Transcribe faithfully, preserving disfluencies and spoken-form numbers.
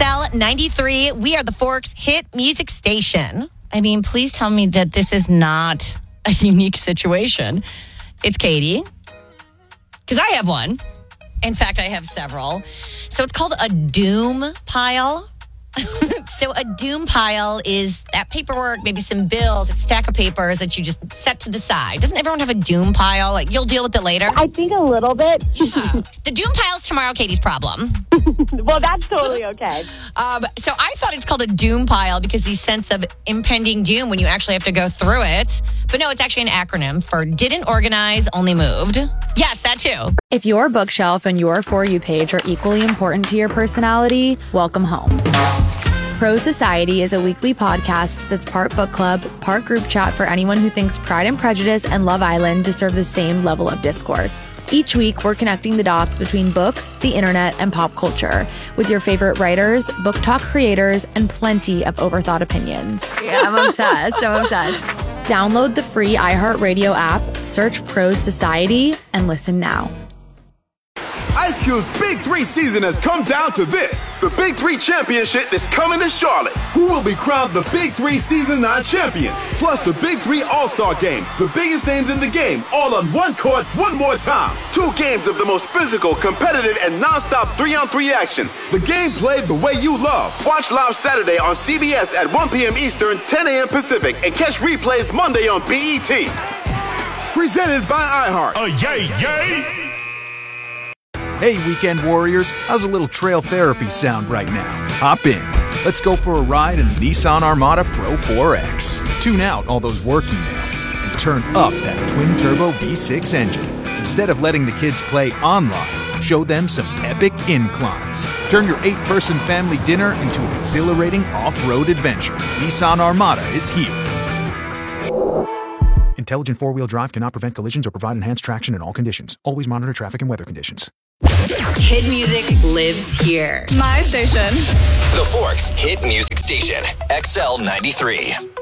X L ninety-three. We are the Forks hit music station. I mean, please tell me that this is not a unique situation. It's Katie. Because I have one. In fact, I have several. So it's called a doom pile. So a doom pile is that paperwork, maybe some bills, a stack of papers that you just set to the side. Doesn't everyone have a doom pile? Like, you'll deal with it later? I think a little bit. Yeah. The doom pile's tomorrow Katie's problem. Well, that's totally okay. Um, so I thought it's called a doom pile because the sense of impending doom when you actually have to go through it. But no, it's actually an acronym for didn't organize, only moved. Yes, that too. If your bookshelf and your For You page are equally important to your personality, welcome home. Pro Society is a weekly podcast that's part book club, part group chat for anyone who thinks Pride and Prejudice and Love Island deserve the same level of discourse. Each week, we're connecting the dots between books, the internet, and pop culture with your favorite writers, book talk creators, and plenty of overthought opinions. Yeah, I'm obsessed. I'm obsessed. Download the free iHeartRadio app, search Pro Society, and listen now. Ice Cube's Big Three season has come down to this. The Big Three Championship is coming to Charlotte. Who will be crowned the Big Three Season nine champion? Plus the Big Three All-Star Game. The biggest names in the game, all on one court, one more time. Two games of the most physical, competitive, and non-stop three-on-three action. The game played the way you love. Watch live Saturday on C B S at one p.m. Eastern, ten a.m. Pacific, and catch replays Monday on B E T. Presented by iHeart. Oh, yay, yay! Hey, Weekend Warriors, how's a little trail therapy sound right now? Hop in. Let's go for a ride in the Nissan Armada Pro four X. Tune out all those work emails and turn up that twin-turbo V six engine. Instead of letting the kids play online, show them some epic inclines. Turn your eight-person family dinner into an exhilarating off-road adventure. Nissan Armada is here. Intelligent four-wheel drive cannot prevent collisions or provide enhanced traction in all conditions. Always monitor traffic and weather conditions. Hit music lives here. My station. The Forks Hit Music Station, X L ninety-three.